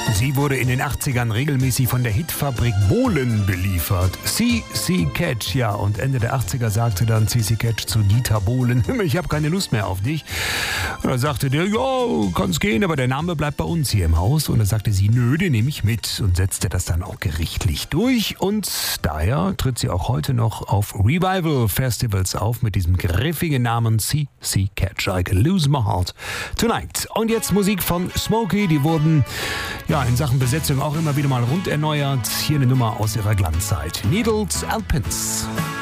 Sie wurde in den 80ern regelmäßig von der Hitfabrik Bohlen beliefert. CC Catch, ja, und Ende der 80er sagte dann CC Catch zu Dieter Bohlen, ich habe keine Lust mehr auf dich. Und da sagte der, ja, kann's gehen, aber der Name bleibt bei uns hier im Haus. Und da sagte sie, nö, den nehme ich mit, und setzte das dann auch gerichtlich durch. Und daher tritt sie auch heute noch auf Revival-Festivals auf mit diesem griffigen Namen CC Catch. I can lose my heart tonight. Und jetzt Musik von Smokey, die wurden ja in Sachen Besetzung auch immer wieder mal rund erneuert. Hier eine Nummer aus ihrer Glanzzeit. Needles and Pins.